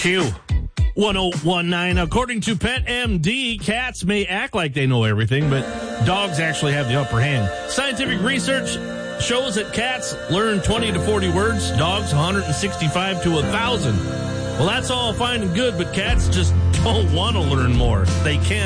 Q1019. According to Pet MD, cats may act like they know everything, but dogs actually have the upper hand. Scientific research shows that cats learn 20 to 40 words, dogs 165 to 1,000. Well, that's all fine and good, but cats just don't want to learn more. They can't.